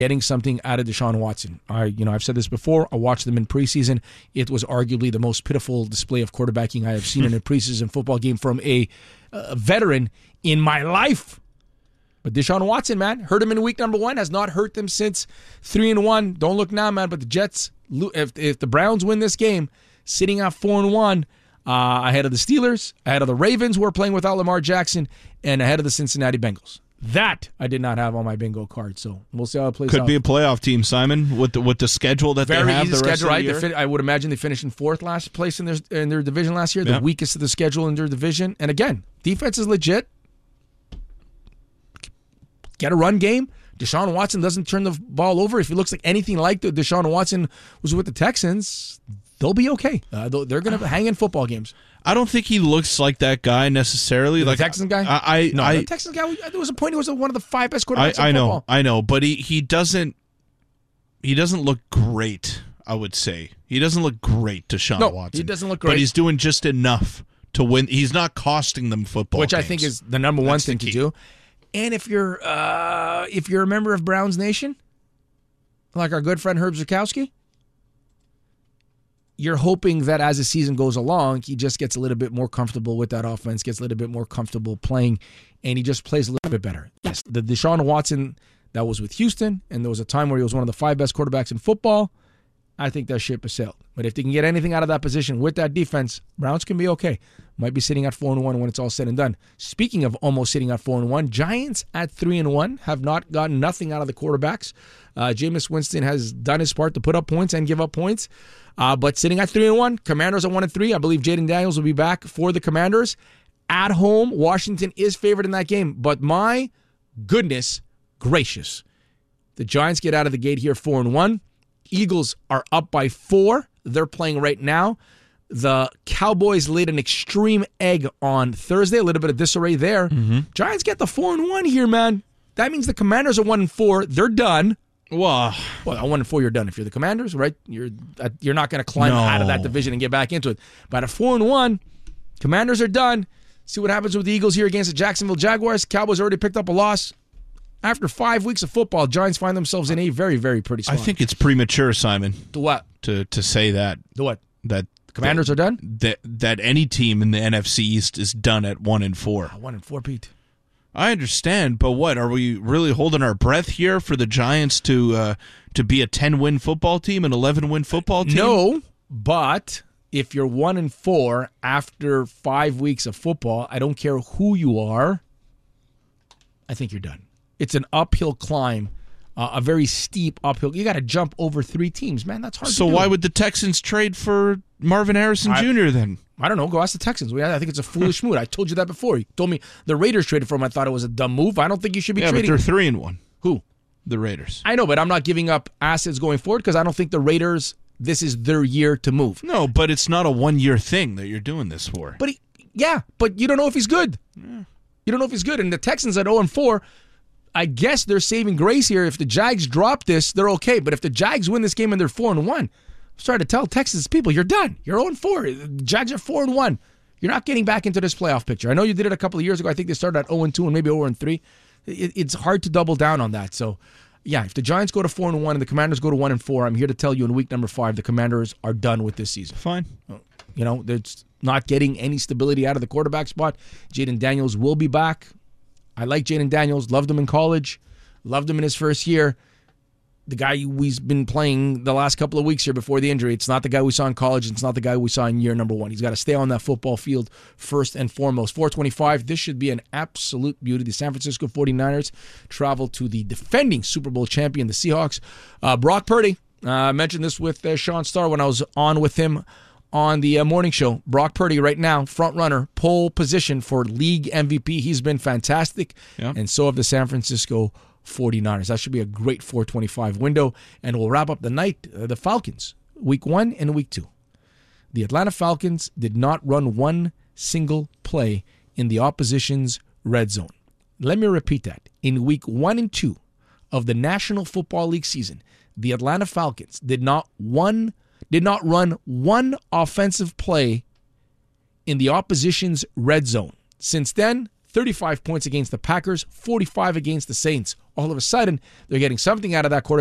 getting something out of Deshaun Watson. I've said this before. I watched them in preseason. It was arguably the most pitiful display of quarterbacking I have seen in a preseason football game from a veteran in my life. But Deshaun Watson, man, hurt him in week number 1, has not hurt them since 3-1. Don't look now, man, but the Jets, if the Browns win this game, sitting at 4-1, ahead of the Steelers, ahead of the Ravens, who are playing without Lamar Jackson, and ahead of the Cincinnati Bengals. That I did not have on my bingo card, so we'll see how it plays out. Could be a playoff team, Simon, with the schedule that Very they have. Easy the rest schedule, of the right? year. I would imagine they finished in 4th last place in their division last year, the weakest of the schedule in their division. And again, defense is legit. Get a run game. Deshaun Watson doesn't turn the ball over. If he looks like anything like the Deshaun Watson was with the Texans, they'll be okay. They're going to hang in football games. I don't think he looks like that guy necessarily. The Texans guy? The Texans guy. There was a point he was one of the 5 best quarterbacks in football. I know, but he doesn't look great. I would say he doesn't look great, Deshaun Watson. He doesn't look great, but he's doing just enough to win. He's not costing them football, which games. I think is the number one thing to do. And if you're a member of Browns Nation, like our good friend Herb Zukowski, you're hoping that as the season goes along, he just gets a little bit more comfortable with that offense, gets a little bit more comfortable playing, and he just plays a little bit better. Yes, the Deshaun Watson that was with Houston, and there was a time where he was one of the 5 best quarterbacks in football, I think that ship has sailed. But if they can get anything out of that position with that defense, Browns can be okay. Might be sitting at 4-1 when it's all said and done. Speaking of almost sitting at 4-1, Giants at 3-1 have not gotten nothing out of the quarterbacks. Jameis Winston has done his part to put up points and give up points. But sitting at 3-1, Commanders are 1-3. I believe Jaden Daniels will be back for the Commanders. At home, Washington is favored in that game. But my goodness gracious, the Giants get out of the gate here 4-1. Eagles are up by 4. They're playing right now. The Cowboys laid an extreme egg on Thursday. A little bit of disarray there. Mm-hmm. Giants get the 4-1 here, man. That means the Commanders are 1-4. They're done. Well, at 1-4, you're done. If you're the Commanders, right? You're not going to climb out of that division and get back into it. But at 4-1, Commanders are done. See what happens with the Eagles here against the Jacksonville Jaguars. Cowboys already picked up a loss. After 5 weeks of football, Giants find themselves in a very, very pretty spot. I think it's premature, Simon. To what? To say that. To what? That the Commanders are done? That any team in the NFC East is done at 1-4. 1-4, Pete. I understand, but what? Are we really holding our breath here for the Giants to be a 10-win football team, an 11-win football team? No, but if you're 1-4 after 5 weeks of football, I don't care who you are, I think you're done. It's an uphill climb, a very steep uphill. You got to jump over 3 teams, man. That's hard to do. So why would the Texans trade for Marvin Harrison Jr. then? I don't know. Go ask the Texans. I think it's a foolish move. I told you that before. You told me the Raiders traded for him. I thought it was a dumb move. I don't think you should be trading. Yeah, but they're 3-1. Who? The Raiders. I know, but I'm not giving up assets going forward because I don't think the Raiders, this is their year to move. No, but it's not a one-year thing that you're doing this for. But but you don't know if he's good. Yeah. You don't know if he's good. And the Texans at 0-4, I guess they're saving grace here. If the Jags drop this, they're okay. But if the Jags win this game and they're 4-1, I'm starting to tell Texas people, you're done. You're 0-4. The Jags are 4-1. You're not getting back into this playoff picture. I know you did it a couple of years ago. I think they started at 0-2 and maybe 0-3. It's hard to double down on that. So, yeah, if the Giants go to 4-1 and the Commanders go to 1-4, I'm here to tell you in week number 5, the Commanders are done with this season. Fine. They're not getting any stability out of the quarterback spot. Jaden Daniels will be back. I like Jaden Daniels. Loved him in college. Loved him in his first year. The guy we've been playing the last couple of weeks here before the injury. It's not the guy we saw in college. It's not the guy we saw in year number 1. He's got to stay on that football field first and foremost. 425. This should be an absolute beauty. The San Francisco 49ers travel to the defending Super Bowl champion, the Seahawks. Brock Purdy. I mentioned this with Sean Starr when I was on with him on the morning show. Brock Purdy right now, front runner, pole position for league MVP. He's been fantastic, and so have the San Francisco 49ers. That should be a great 425 window, and we'll wrap up the night. The Falcons, week 1 and week 2. The Atlanta Falcons did not run one single play in the opposition's red zone. Let me repeat that. In week 1 and 2 of the National Football League season, the Atlanta Falcons did not run one offensive play in the opposition's red zone. Since then, 35 points against the Packers, 45 against the Saints. All of a sudden, they're getting something out of that quarterback